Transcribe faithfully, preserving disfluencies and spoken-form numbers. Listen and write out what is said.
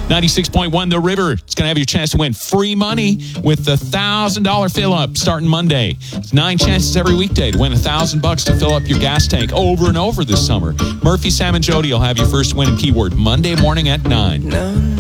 ninety-six point one The River. It's going to have your chance to win free money with the one thousand dollars fill-up starting Monday. It's nine chances every weekday to win one thousand bucks to fill up your gas tank over and over this summer. Murphy, Sam, and Jody will have your first win and keyword Monday morning at nine.